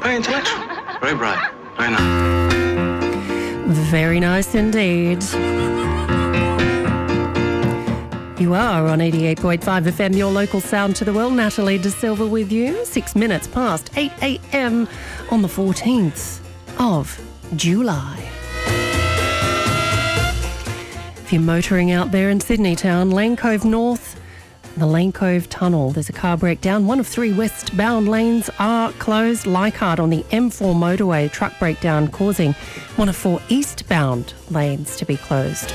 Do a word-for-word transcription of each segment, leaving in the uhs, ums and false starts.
Very intellectual. Very bright. Very nice. Very nice indeed. You are on eighty-eight point five F M, your local sound to the world. Natalie De Silva with you. Six minutes past eight a.m. on the fourteenth of July. If you're motoring out there in Sydney town, Lane Cove North, the Lane Cove Tunnel, there's a car breakdown. One of three westbound lanes are closed. Leichhardt on the M four motorway, truck breakdown causing one of four eastbound lanes to be closed.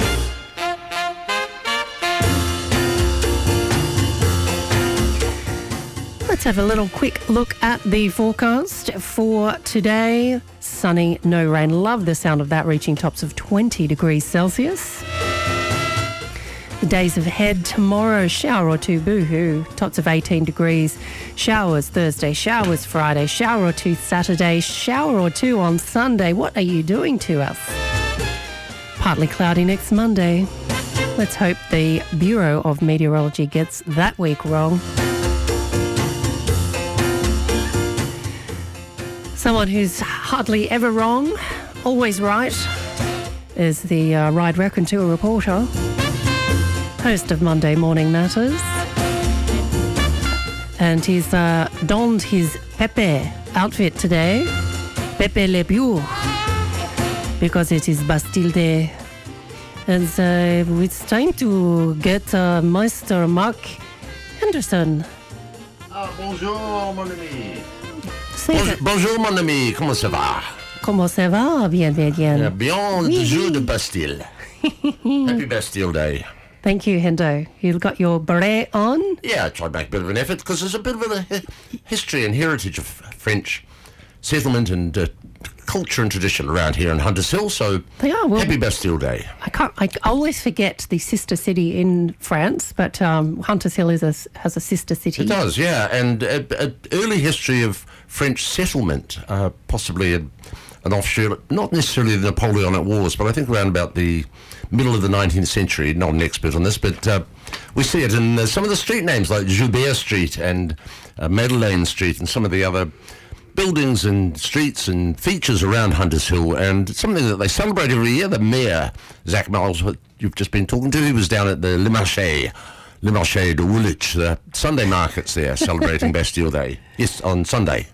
Let's have a little quick look at the forecast for today. Sunny, no rain. Love the sound of that, reaching tops of twenty degrees Celsius. The days ahead tomorrow, shower or two, boo-hoo, tops of eighteen degrees. Showers Thursday, showers Friday, shower or two Saturday, shower or two on Sunday. What are you doing to us? Partly cloudy next Monday. Let's hope the Bureau of Meteorology gets that week wrong. Someone who's hardly ever wrong, always right, is the uh, Ride Raconteur reporter, host of Monday Morning Matters. And he's uh, donned his Pepe outfit today, Pepe Le Pew, because it is Bastille Day. And uh, it's time to get uh, Meister Mark Henderson. Ah, bonjour, mon ami. Bonjour, bonjour, mon ami. Comment ça va? Comment ça va? Bien, bien, bien. Bien, oui. Jour de Bastille. Happy Bastille Day. Thank you, Hendo. You've got your beret on? Yeah, I tried to make a bit of an effort because there's a bit of a hi- history and heritage of French settlement and uh, culture and tradition around here in Hunters Hill, so they are. Well, happy Bastille Day. I can't. I always forget the sister city in France, but um, Hunters Hill is a, has a sister city. It does, yeah, and an early history of French settlement, uh, possibly a, an offshoot, not necessarily the Napoleonic Wars, but I think around about the middle of the nineteenth century. Not an expert on this, but uh, we see it in uh, some of the street names like Joubert Street and uh, Madeleine Street and some of the other buildings and streets and features around Hunters Hill, and it's something that they celebrate every year. The mayor, Zach Miles, who you've just been talking to, he was down at the Le Marché, Le Marché de Woolwich, the Sunday markets there, celebrating Bastille Day. Yes, on Sunday.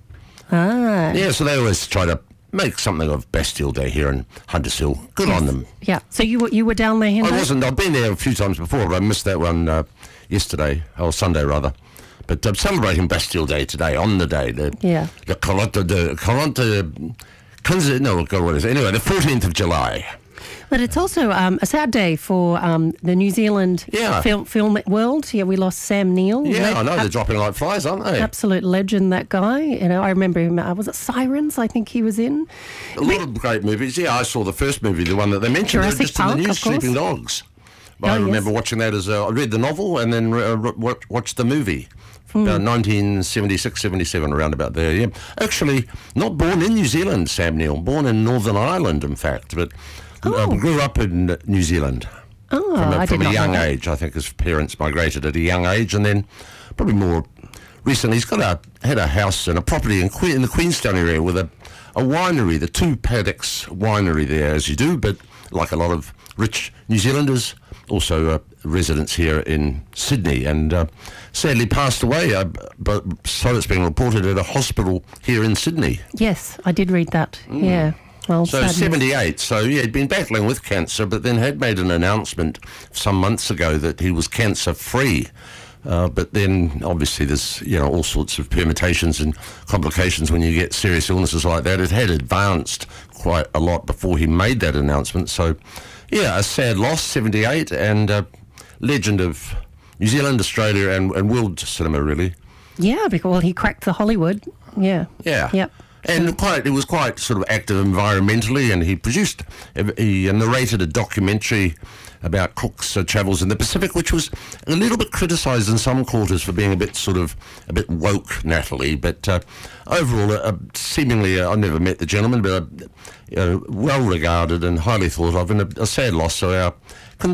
Ah. Yeah, so they always try to make something of Bastille Day here in Hunters Hill. Good yes. on them. Yeah, so you were, you were down there, Hendo? I wasn't. I've been there a few times before, but I missed that one uh, yesterday, or Sunday rather. But I'm celebrating Bastille Day today, on the day. The, yeah. The quarante de, quarante, quinze, no, God, what is it? Anyway, the fourteenth of July. But it's also um, a sad day for um, the New Zealand yeah. film, film world. Yeah, we lost Sam Neill. Yeah, Le- I know. They're ab- dropping like flies, aren't they? Absolute legend, that guy. You know, I remember him. Uh, was it Sirens? I think he was in. A lot of great movies. Yeah, I saw the first movie, the one that they mentioned. Jurassic just Park, in the news, of course. Sleeping Dogs. Oh, I remember yes. watching that as a, I read the novel and then uh, watched, watched the movie. Mm. About nineteen seventy-six, seventy-seven, around about there, yeah. Actually, not born in New Zealand, Sam Neill. Born in Northern Ireland, in fact, but oh. uh, grew up in New Zealand. Oh, from a, I from did a not young know that. age. I think his parents migrated at a young age, and then probably more recently, he's got a had a house and a property in, Que- in the Queenstown area with a, a winery, the Two Paddocks Winery there, as you do, but like a lot of rich New Zealanders, also uh, residents here in Sydney, and uh, sadly passed away, uh, but so it's being reported at a hospital here in Sydney. Yes, I did read that. Mm. Yeah. Well, so sadness. seventy-eight, so yeah, he'd been battling with cancer, but then had made an announcement some months ago that he was cancer-free. Uh, but then, obviously, there's, you know, all sorts of permutations and complications when you get serious illnesses like that. It had advanced quite a lot before he made that announcement. So, yeah, a sad loss, seventy-eight, and a legend of New Zealand, Australia, and, and world cinema, really. Yeah, because, well, he cracked the Hollywood. Yeah. Yeah. Yep. And quite, it was quite sort of active environmentally, and he produced, he narrated a documentary about Cook's uh, travels in the Pacific, which was a little bit criticised in some quarters for being a bit sort of, a bit woke, Natalie, but uh, overall, uh, seemingly, uh, I never met the gentleman, but uh, uh, well regarded and highly thought of, and a, a sad loss, so our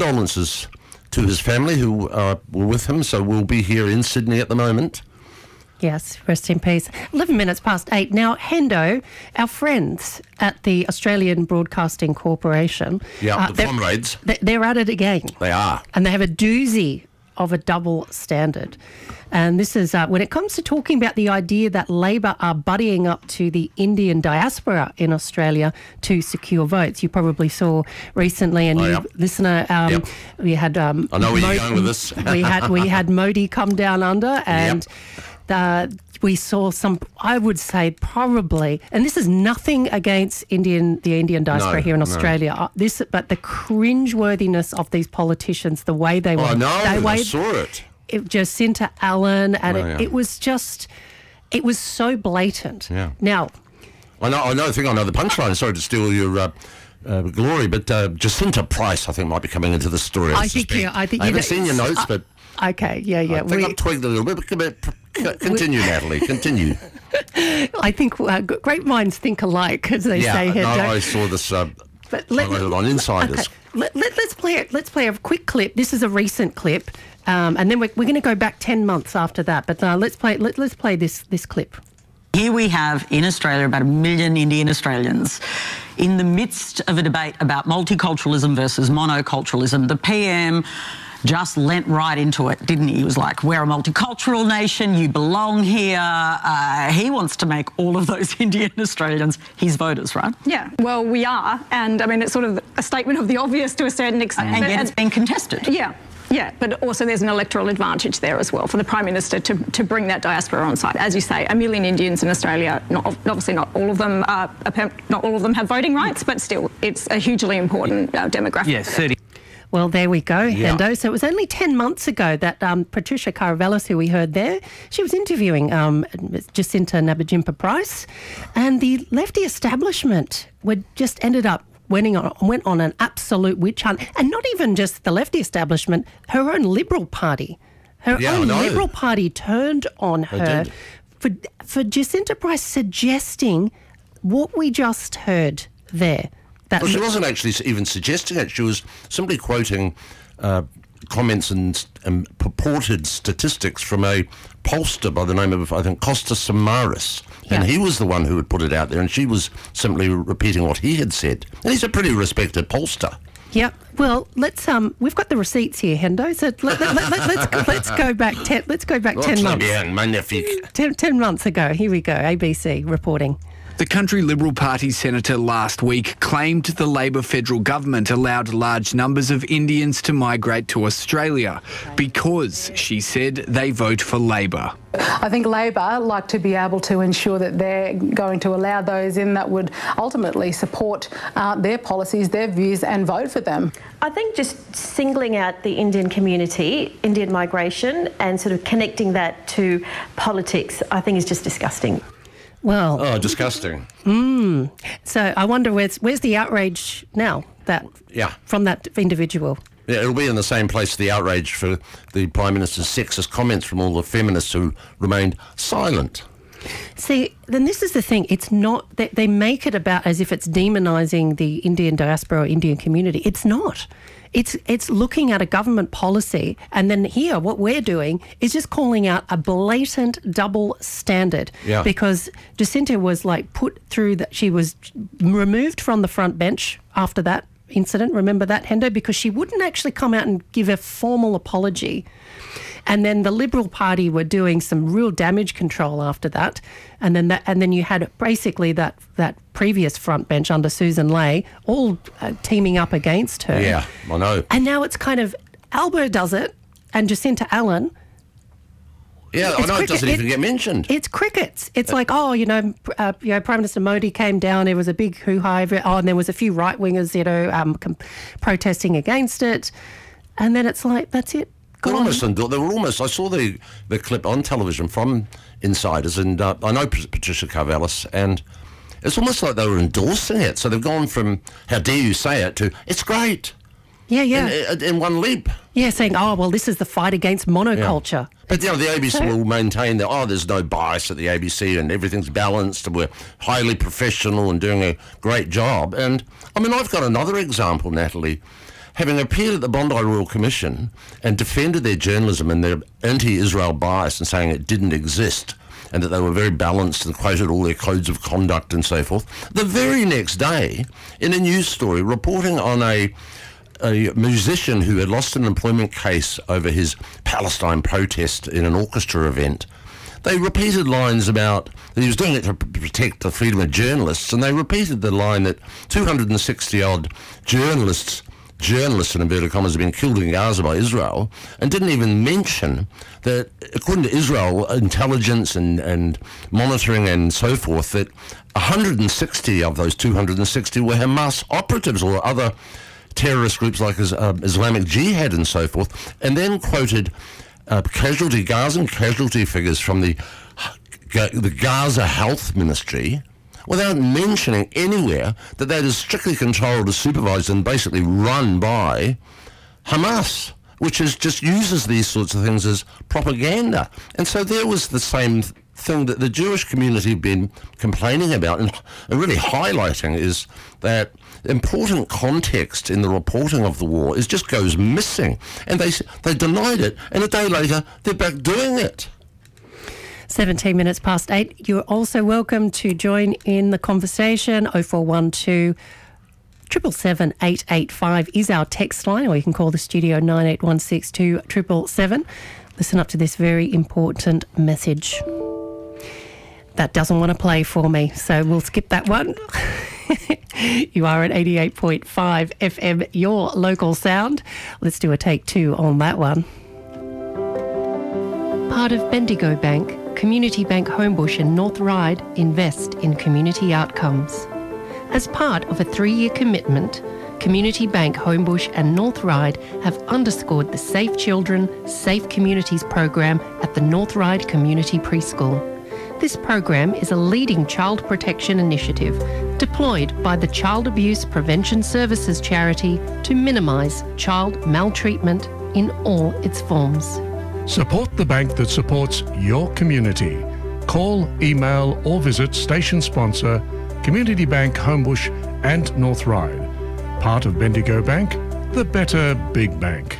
condolences to his family who uh, were with him, so we'll be here in Sydney at the moment. Yes, rest in peace. eleven minutes past eight. Now, Hendo, our friends at the Australian Broadcasting Corporation. Yeah, uh, the they're- comrades. they- They're at it again. They are. And they have a doozy of a double standard. And this is uh, when it comes to talking about the idea that Labor are buddying up to the Indian diaspora in Australia to secure votes. You probably saw recently, and Oh, you yep. listener, um, Yep. we had. Um, I know where Mo- you're going with this. we had we had Modi come down under, and uh, we saw some. I would say probably, and this is nothing against Indian the Indian diaspora No, here in no. Australia. Uh, This, but the cringeworthiness of these politicians, the way they were, Oh, no, they I way, saw it. it, Jacinta Allen, and Oh, it, yeah. it was just, it was so blatant. Yeah. Now, I know, I know, I think I know the punchline. Sorry to steal your uh, uh, glory, but uh, Jacinta Price, I think, might be coming into the story. I, I think suspect. you- I think I you haven't know- seen your notes, I- but okay, yeah, yeah. I think we- I've twigged a little bit. But, but, but continue, Natalie. Continue. I think uh, g- great minds think alike, as they Yeah, say here. no, don't- I saw this. Uh, But let, highlighted on Insiders. Okay. Let, let, let's play it. Let's play a quick clip. This is a recent clip, um, and then we're, we're going to go back ten months after that. But uh, let's play. Let, let's play this this clip. Here we have in Australia about a million Indian Australians in the midst of a debate about multiculturalism versus monoculturalism. The P M just leant right into it, didn't he? He was like, we're a multicultural nation, you belong here. Uh, he wants to make all of those Indian Australians his voters, right? Yeah, well, we are. And I mean, it's sort of a statement of the obvious to a certain extent. And But- yet it's been contested. Yeah. Yeah, but also there's an electoral advantage there as well for the Prime Minister to, to bring that diaspora on side. As you say, a million Indians in Australia, not, obviously not all of them are, not all of them have voting rights, but still, it's a hugely important uh, demographic. Yeah, thirty. Well, there we go, Yeah. Hendo. So it was only ten months ago that um, Patricia Caravellis, who we heard there, she was interviewing um, Jacinta Nabajimpa Price, and the lefty establishment would just ended up Went on, went on an absolute witch hunt. And not even just the lefty establishment, her own Liberal Party. Her Yeah, I own know. Liberal Party turned on her did. for, for Jacinta Price suggesting what we just heard there. That Well, she wasn't actually even suggesting it. She was simply quoting uh, comments and, and purported statistics from a pollster by the name of, I think, Costas Samaras. And Yeah. he was the one who had put it out there, and she was simply repeating what he had said. And he's a pretty respected pollster. Yep. Well, let's um, we've got the receipts here, Hendo. So let, let, let, let, let's let's go back ten. Let's go back ten Très months. bien, magnifique. Ten, ten months ago. Here we go. A B C reporting. The country Liberal Party senator last week claimed the Labor federal government allowed large numbers of Indians to migrate to Australia because, she said, they vote for Labor. I think Labor like to be able to ensure that they're going to allow those in that would ultimately support uh, their policies, their views, and vote for them. I think just singling out the Indian community, Indian migration, and sort of connecting that to politics, I think is just disgusting. Well, Oh, disgusting. so I wonder where's where's the outrage now that Yeah. from that individual. Yeah, it'll be in the same place, the outrage for the Prime Minister's sexist comments from all the feminists who remained silent. See, then this is the thing. It's not that they make it about as if it's demonising the Indian diaspora or Indian community. It's not. It's it's looking at a government policy, and then here what we're doing is just calling out a blatant double standard. Yeah. Because Jacinta was like put through that. She was removed from the front bench after that incident. Remember that, Hendo? Because she wouldn't actually come out and give a formal apology. And then the Liberal Party were doing some real damage control after that, and then that, and then you had basically that that previous front bench under Susan Ley all uh, teaming up against her. Yeah, I know. And now it's kind of Albo does it, and Jacinta Allen. Yeah, I It's know it cricket. doesn't even It- get mentioned. It's crickets. It's like, oh, you know, pr- uh, you know, Prime Minister Modi came down. There was a big hoo-ha. over it. Oh, and there was a few right wingers, you know, um, com- protesting against it. And then it's like, that's it. They were Gone. almost, endo- they were almost, I saw the, the clip on television from Insiders, and uh, I know Pat- Patricia Caravellis, and it's almost like they were endorsing it. So they've gone from, how dare you say it, to, it's great, Yeah, yeah, in, in one leap. yeah. Saying, oh, well, this is the fight against monoculture. But, you know, the A B C So- will maintain that, oh, there's no bias at the A B C and everything's balanced and we're highly professional and doing a great job. And, I mean, I've got another example, Natalie. Having appeared at the Bondi Royal Commission and defended their journalism and their anti-Israel bias and saying it didn't exist, and that they were very balanced and quoted all their codes of conduct and so forth. The very next day, in a news story reporting on a a musician who had lost an employment case over his Palestine protest in an orchestra event, they repeated lines about that he was doing it to protect the freedom of journalists, and they repeated the line that two hundred sixty odd journalists, journalists in inverted commas, have been killed in Gaza by Israel, and didn't even mention that, according to Israel intelligence and, and monitoring and so forth, that one hundred sixty of those two hundred sixty were Hamas operatives or other terrorist groups like uh, Islamic Jihad and so forth, and then quoted uh, casualty, Gazan casualty figures from the, the Gaza Health Ministry, without mentioning anywhere that that is strictly controlled, supervised and basically run by Hamas, which is just uses these sorts of things as propaganda. And so there was the same th- thing that the Jewish community have been complaining about and, and really highlighting, is that important context in the reporting of the war is just goes missing. And they they denied it, and a day later they're back doing it. seventeen minutes past eight. You're also welcome to join in the conversation. oh four one two, seven seven seven, eight eight five is our text line, or you can call the studio nine eight one six two, seven seven seven. Listen up to this very important message. That doesn't want to play for me, so we'll skip that one. You are at eighty-eight point five F M, your local sound. Let's do a take two on that one. Part of Bendigo Bank, Community Bank Homebush and North Ryde invest in community outcomes. As part of a three-year commitment, Community Bank Homebush and North Ryde have underscored the Safe Children, Safe Communities program at the North Ryde Community Preschool. This program is a leading child protection initiative deployed by the Child Abuse Prevention Services charity to minimise child maltreatment in all its forms. Support the bank that supports your community. Call, email or visit station sponsor Community Bank Homebush and North Ryde. Part of Bendigo Bank, the better big bank.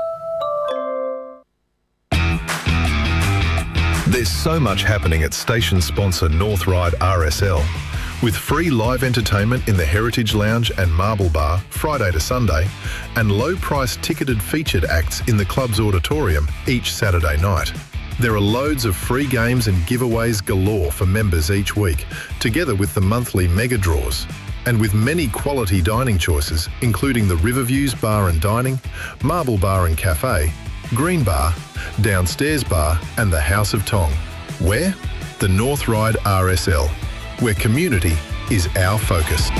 There's so much happening at station sponsor North Ryde R S L. With free live entertainment in the Heritage Lounge and Marble Bar Friday to Sunday, and low-priced ticketed featured acts in the club's auditorium each Saturday night. There are loads of free games and giveaways galore for members each week, together with the monthly mega draws. And with many quality dining choices, including the Riverviews Bar and Dining, Marble Bar and Cafe, Green Bar, Downstairs Bar and the House of Tong. Where? The North Ryde R S L, where community is our focus.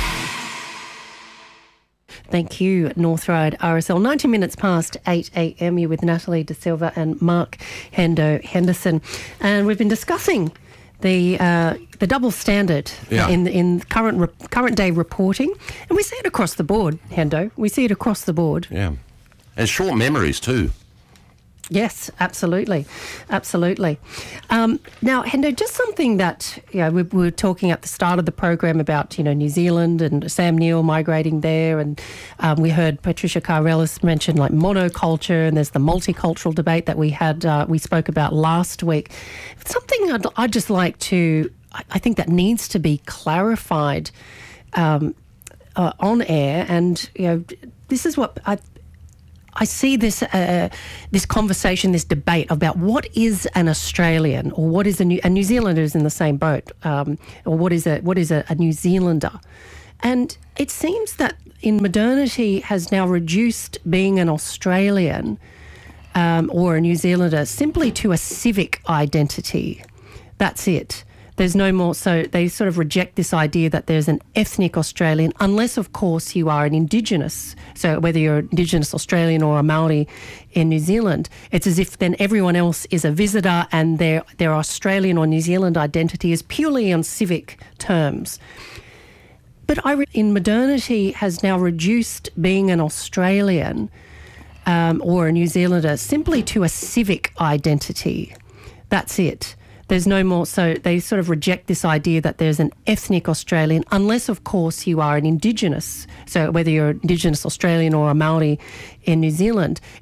Thank you, North Ryde R S L. ninety minutes past eight a m. You're with Natalie De Silva and Mark Hendo Henderson. And we've been discussing the uh, the double standard Yeah. in in current re- current day reporting. And we see it across the board, Hendo. We see it across the board. Yeah. And short memories too. Yes, absolutely. Absolutely. Um, now, Hendo, just something that, you know, we, we were talking at the start of the program about, you know, New Zealand and Sam Neill migrating there, and um, we heard Patricia Karellis mention like monoculture, and there's the multicultural debate that we had, uh, we spoke about last week. Something I'd, I'd just like to, I, I think that needs to be clarified um, uh, on air, and, you know, this is what I I see this uh, this conversation, this debate about what is an Australian, or what is a New, a New Zealander is in the same boat, um, or what is a what is a, a New Zealander, and it seems that in modernity has now reduced being an Australian um, or a New Zealander simply to a civic identity. That's it. There's no more, so they sort of reject this idea that there's an ethnic Australian, unless, of course, you are an Indigenous. So whether you're an Indigenous Australian or a Maori in New Zealand, it's as if then everyone else is a visitor, and their their Australian or New Zealand identity is purely on civic terms. But I, in modernity, has now reduced being an Australian um, or a New Zealander simply to a civic identity. That's it. There's no more, so they sort of reject this idea that there's an ethnic Australian, unless, of course, you are an Indigenous. So whether you're an Indigenous Australian or a Maori in New Zealand,